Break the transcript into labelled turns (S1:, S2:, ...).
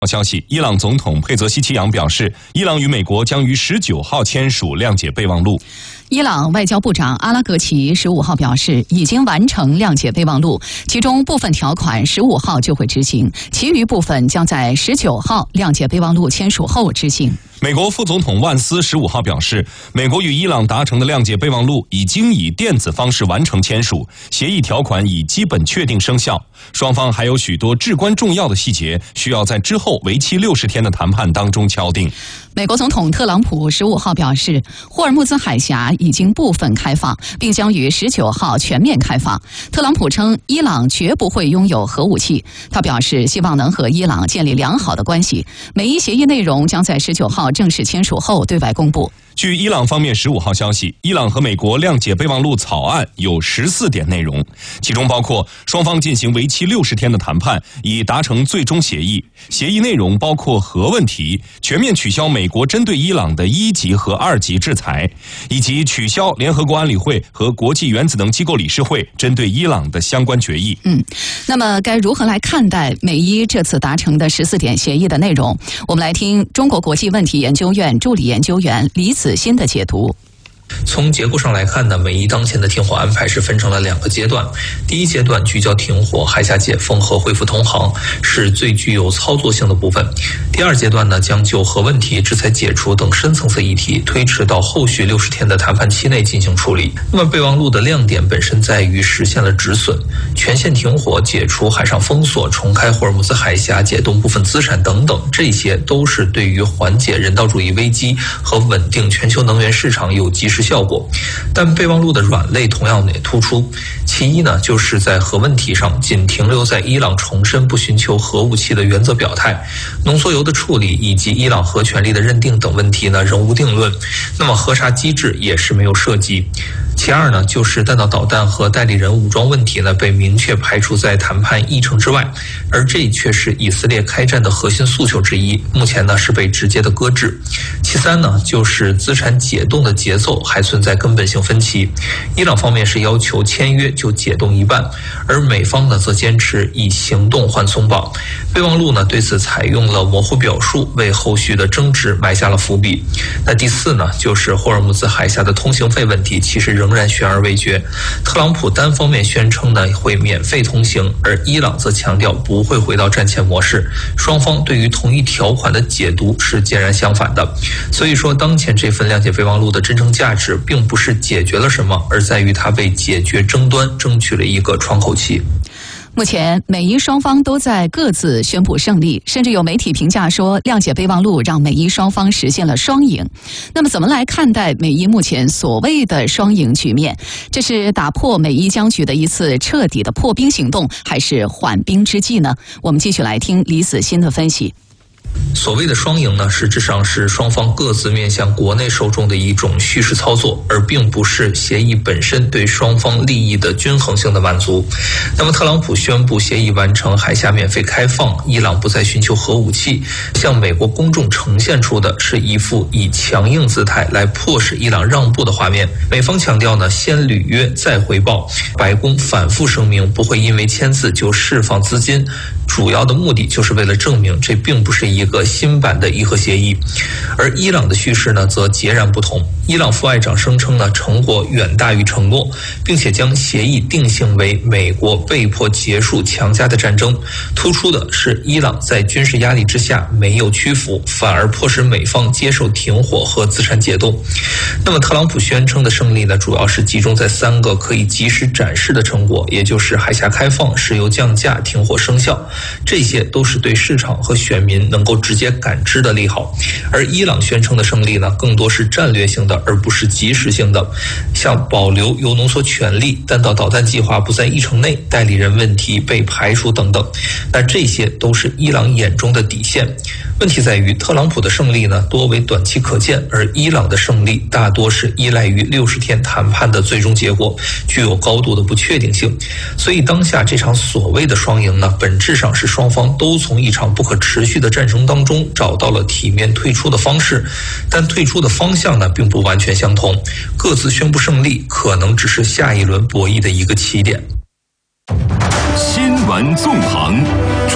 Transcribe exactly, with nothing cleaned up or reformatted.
S1: 消息，伊朗总统佩泽希奇扬表示，伊朗与美国将于十九号签署谅解备忘录。
S2: 伊朗外交部长阿拉格齐十五号表示，已经完成谅解备忘录，其中部分条款十五号就会执行，其余部分将在十九号谅解备忘录签署后执行。
S1: 美国副总统万斯十五号表示，美国与伊朗达成的谅解备忘录已经以电子方式完成签署，协议条款已基本确定生效，双方还有许多至关重要的细节需要在之后为期六十天的谈判当中敲定。
S2: 美国总统特朗普十五号表示，霍尔木兹海峡已经部分开放，并将于十九号全面开放。特朗普称，伊朗绝不会拥有核武器。他表示，希望能和伊朗建立良好的关系。美伊协议内容将在十九号正式签署后对外公布。
S1: 据伊朗方面十五号消息，伊朗和美国谅解备忘录草案有十四点内容，其中包括双方进行为期六十天的谈判，以达成最终协议。协议内容包括核问题、全面取消美国针对伊朗的一级和二级制裁，以及取消联合国安理会和国际原子能机构理事会针对伊朗的相关决议。
S2: 嗯，那么该如何来看待美伊这次达成的十四点协议的内容？我们来听中国国际问题研究院助理研究员李子欣的解读。
S3: 从结构上来看呢，美伊当前的停火安排是分成了两个阶段。第一阶段聚焦停火、海峡解封和恢复通航，是最具有操作性的部分。第二阶段呢，将就核问题、制裁解除等深层次议题推迟到后续六十天的谈判期内进行处理。那么备忘录的亮点本身在于实现了止损、全线停火、解除海上封锁、重开霍尔木兹海峡、解冻部分资产等等，这些都是对于缓解人道主义危机和稳定全球能源市场有及时效果。但备忘录的软肋同样也突出。其一呢，就是在核问题上仅停留在伊朗重申不寻求核武器的原则表态，浓缩铀的处理以及伊朗核权利的认定等问题呢仍无定论。那么核查机制也是没有涉及。其二呢，就是弹道导弹和代理人武装问题呢被明确排除在谈判议程之外，而这却是以色列开战的核心诉求之一，目前呢是被直接的搁置。其三呢，就是资产解冻的节奏还存在根本性分歧。伊朗方面是要求签约就解冻一半，而美方呢则坚持以行动换松绑。备忘录呢对此采用了模糊表述，为后续的争执埋下了伏笔。那第四呢，就是霍尔木兹海峡的通行费问题，其实仍然悬而未决。特朗普单方面宣称呢会免费通行，而伊朗则强调不会回到战前模式。双方对于同一条款的解读是截然相反的。所以说，当前这份谅解备忘录的真正价值，并不是解决了什么，而在于它为解决争端争取了一个窗口期。
S2: 目前，美伊双方都在各自宣布胜利，甚至有媒体评价说，谅解备忘录让美伊双方实现了双赢。那么，怎么来看待美伊目前所谓的双赢局面？这是打破美伊僵局的一次彻底的破冰行动，还是缓兵之计呢？我们继续来听李子欣的分析。
S3: 所谓的双赢呢，实质上是双方各自面向国内受众的一种叙事操作，而并不是协议本身对双方利益的均衡性的满足。那么特朗普宣布协议完成，海峡免费开放，伊朗不再寻求核武器，向美国公众呈现出的是一副以强硬姿态来迫使伊朗让步的画面。美方强调呢，先履约再回报，白宫反复声明不会因为签字就释放资金，主要的目的就是为了证明这并不是一个新版的伊核协议。而伊朗的叙事呢则截然不同。伊朗副外长声称呢，成果远大于承诺，并且将协议定性为美国被迫结束强加的战争。突出的是伊朗在军事压力之下没有屈服，反而迫使美方接受停火和资产解冻。那么特朗普宣称的胜利呢，主要是集中在三个可以及时展示的成果，也就是海峡开放、石油降价、停火生效。这些都是对市场和选民能够直接感知的利好。而伊朗宣称的胜利呢，更多是战略性的，而不是即时性的，像保留铀浓缩权利、弹道导弹计划不在议程内、代理人问题被排除等等。那这些都是伊朗眼中的底线。问题在于，特朗普的胜利呢多为短期可见，而伊朗的胜利大多是依赖于六十天谈判的最终结果，具有高度的不确定性。所以当下这场所谓的双赢呢，本质上是双方都从一场不可持续的战争当中找到了体面退出的方式，但退出的方向呢并不完全相同，各自宣布胜利可能只是下一轮博弈的一个起点。
S4: 新闻纵横。